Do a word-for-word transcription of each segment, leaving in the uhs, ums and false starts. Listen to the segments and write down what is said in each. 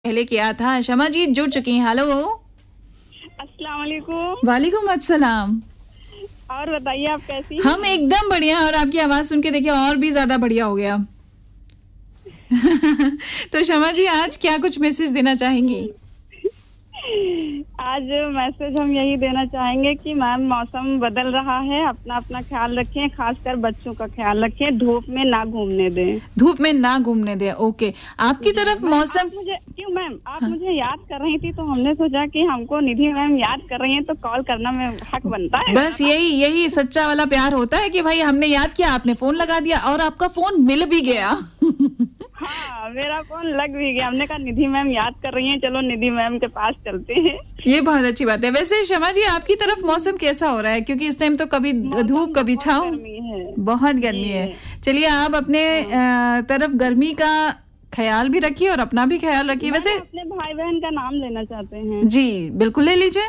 पहले किया था। शमा जी जुड़ चुकी हैं। हेलो, अस्सलाम वालेकुम। वालेकुम अस्सलाम। और बताइए आप कैसी हैं? हम एकदम बढ़िया, और आपकी आवाज सुन के देखिए और भी ज्यादा बढ़िया हो गया। तो शमा जी आज क्या कुछ मैसेज देना चाहेंगी? आज मैसेज हम यही देना चाहेंगे कि मैम मौसम बदल रहा है, अपना अपना ख्याल रखें, खासकर बच्चों का ख्याल रखें, धूप में ना घूमने दें। धूप में ना घूमने दें। ओके, आपकी तरफ मौसम आप मुझे क्यों मैम आप हाँ। मुझे याद कर रही थी तो हमने सोचा कि हमको निधि मैम याद कर रही हैं तो कॉल करना में हक बनता है। बस यही यही सच्चा वाला प्यार होता है कि भाई हमने याद किया, आपने फोन लगा दिया और आपका फोन मिल भी गया। हाँ, मेरा फोन लग भी गया। हमने कहा निधि मैम याद कर रही हैं, चलो निधि मैम के पास चलते हैं। ये बहुत अच्छी बात है। वैसे शमा जी आपकी तरफ मौसम कैसा हो रहा है? क्योंकि इस टाइम तो कभी धूप कभी छाँव, बहुत गर्मी है। चलिए आप अपने तरफ गर्मी का ख्याल भी रखिए और अपना भी ख्याल रखिए। वैसे अपने भाई बहन का नाम लेना चाहते हैं? जी बिल्कुल ले लीजिए।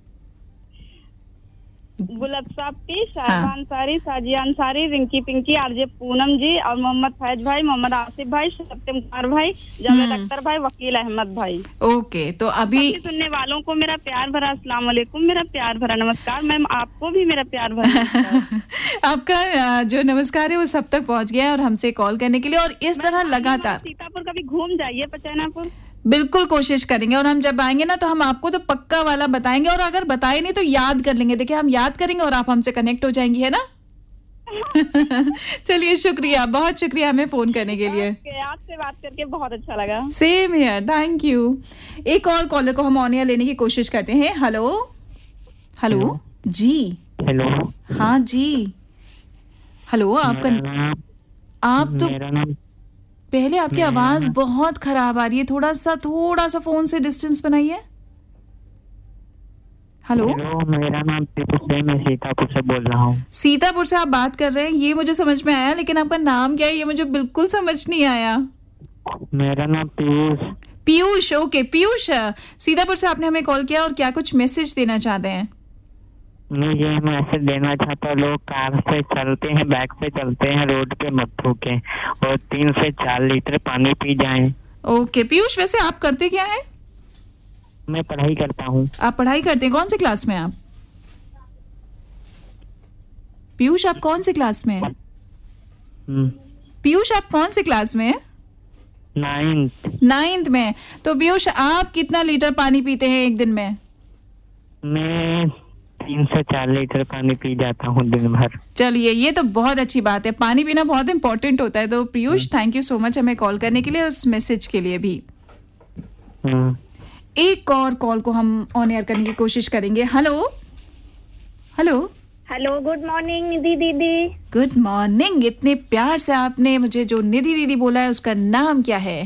बुलत साहबी, शाहबा अंसारी, साजिया अंसारी, रिंकी पिंकी, आरजे पूनम जी और मोहम्मद फैज भाई, मोहम्मद आसिफ भाई, सत्यम कुमार भाई, जावेद अख्तर भाई, वकील अहमद भाई। ओके, तो अभी सुनने वालों को मेरा प्यार भरा अस्सलाम वालेकुम, मेरा प्यार भरा नमस्कार। मैम आपको भी मेरा प्यार भरा आपका जो नमस्कार है वो सब तक पहुंच गया है और हमसे कॉल करने के लिए। और इस तरह लगातार सीतापुर कभी घूम जाइए, पचैनापुर। बिल्कुल कोशिश करेंगे, और हम जब आएंगे ना तो हम आपको तो पक्का वाला बताएंगे, और अगर बताए नहीं तो याद कर लेंगे। देखिए हम याद करेंगे और आप हमसे कनेक्ट हो जाएंगी, है ना? चलिए शुक्रिया, बहुत शुक्रिया हमें फोन करने के लिए। आपसे बात करके बहुत अच्छा लगा। Same here, thank you. एक और कॉलर को हम ऑन एयर लेने की कोशिश करते हैं। हेलो हेलो जी। हेलो हाँ जी। हेलो, आपका आप तो मेरा नाम पहले आपकी आवाज बहुत खराब आ रही है। थोड़ा सा थोड़ा सा फोन से डिस्टेंस बनाइए। हेलो, मेरा नाम पीयूष है, मैं सीतापुर से बोल रहा हूँ। सीतापुर से आप बात कर रहे हैं, ये मुझे समझ में आया, लेकिन आपका नाम क्या है ये मुझे बिल्कुल समझ नहीं आया। मेरा नाम पीयूष। पीयूष, ओके पीयूष, सीतापुर से आपने हमें कॉल किया और क्या कुछ मैसेज देना चाहते हैं? मैं ये मैसेज देना चाहता हूँ, लोग कार से चलते हैं, बाइक से चलते हैं, रोड पे मत थूकें और तीन से चार लीटर पानी पी जाएं। ओके पीयूष, वैसे आप करते क्या है? मैं पढ़ाई करता हूँ। आप पढ़ाई करते हैं? कौन सी क्लास में आप? पीयूष आप कौन सी क्लास में हैं? पीयूष आप कौन सी क्लास में हैं? नाइन्थ। नाइन्थ में। तो पीयूष आप कितना लीटर पानी पीते हैं एक दिन में? मैं तीन से चार लीटर पानी पी जाता हूँ दिन भर। चलिए ये तो बहुत अच्छी बात है, पानी पीना बहुत इंपॉर्टेंट होता है। तो Piyush thank you so much हमें कॉल करने के लिए, उस मैसेज के लिए भी। एक और कॉल को हम ऑन एयर करने की कोशिश करेंगे। Hello hello hello, good morning निधि दीदी। Good morning. इतने प्यार से आपने मुझे जो निधि दीदी बोला है उसका नाम क्या है?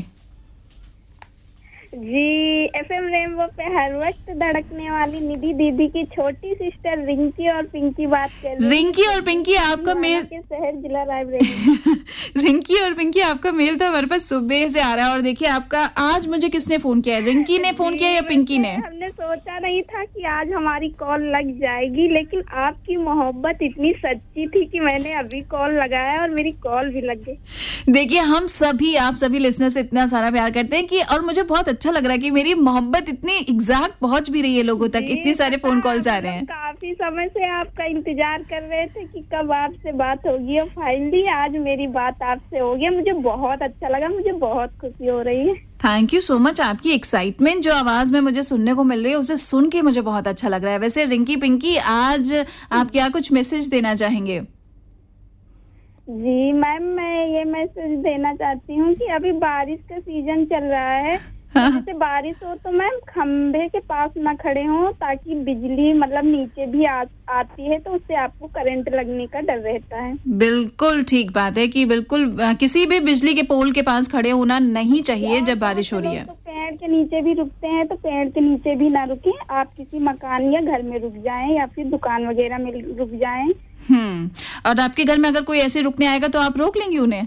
जी, एफएम रेनबो पे हर वक्त धड़कने वाली निधि दीदी की छोटी सिस्टर रिंकी और पिंकी बात कर रही। रिंकी और पिंकी आपका मेल के शहर जिला रायबरेली। रिंकी और पिंकी आपका मेल तो हमारे पास सुबह से आ रहा है। और देखिए आपका आज मुझे किसने फोन किया है? रिंकी ने फोन किया या पिंकी ने? हमने सोचा नहीं था कि आज हमारी कॉल लग जाएगी, लेकिन आपकी मोहब्बत इतनी सच्ची थी कि मैंने अभी कॉल लगाया और मेरी कॉल भी लग गई। देखिए हम सभी, आप सभी लिसनर से इतना सारा प्यार करते हैं कि, और मुझे बहुत अच्छा लग रहा है कि मेरी मोहब्बत इतनी एग्जैक्ट पहुंच भी रही है लोगों तक। इतने सारे फोन कॉल्स आ रहे हैं। काफी समय से आपका इंतजार कर रहे थे कि कब आपसे बात होगी, और फाइनली आज मेरी बात आपसे हो गई। मुझे बहुत अच्छा लगा, मुझे बहुत खुशी हो रही है। Thank you so much. आपकी एक्साइटमेंट जो आवाज में मुझे सुनने को मिल रही है उसे सुन के मुझे बहुत अच्छा लग रहा है। वैसे रिंकी पिंकी आज आप क्या कुछ मैसेज देना चाहेंगे? जी मैम, मैं ये मैसेज देना चाहती हूँ कि अभी बारिश का सीजन चल रहा है। जैसे बारिश हो तो मैम खंभे के पास ना खड़े हो, ताकि बिजली मतलब नीचे भी आ, आती है तो उससे आपको करंट लगने का डर रहता है। बिल्कुल ठीक बात है कि बिल्कुल किसी भी बिजली के पोल के पास खड़े होना नहीं चाहिए जब बारिश हो रही है। तो पेड़ के नीचे भी रुकते हैं तो पेड़ के नीचे भी ना रुकें, आप किसी मकान या घर में रुक जाएं या फिर दुकान वगैरह में रुक जाएं। हम्म और आपके घर में अगर कोई ऐसे रुकने आएगा तो आप रोक लेंगी उन्हें?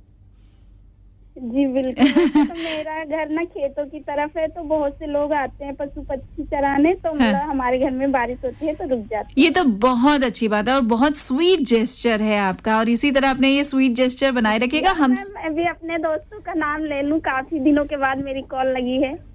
जी बिल्कुल। तो मेरा घर ना खेतों की तरफ है, तो बहुत से लोग आते हैं पशु पक्षी चराने, तो हाँ। हमारे घर में बारिश होती है तो रुक जाती है। ये तो बहुत अच्छी बात है और बहुत स्वीट जेस्चर है आपका, और इसी तरह आपने ये स्वीट जेस्चर बनाए रखिएगा। हम मैं भी अपने दोस्तों का नाम ले लूं, काफी दिनों के बाद मेरी कॉल लगी है।